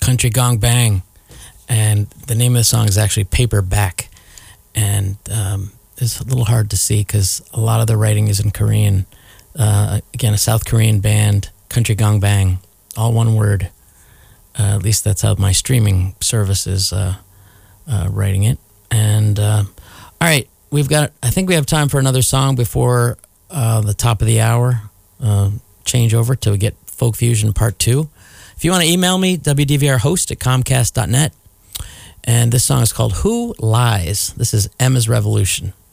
Country Gong Bang. And the name of the song is actually Paperback. And it's a little hard to see because a lot of the writing is in Korean. Again, a South Korean band, Country Gong Bang, all one word. At least that's how my streaming service is writing it. And all right, I think we have time for another song before the top of the hour. Change over to get Folk Fusion Part 2. If you want to email me, wdvrhost@comcast.net. And this song is called Who Lies? This is Emma's Revolution.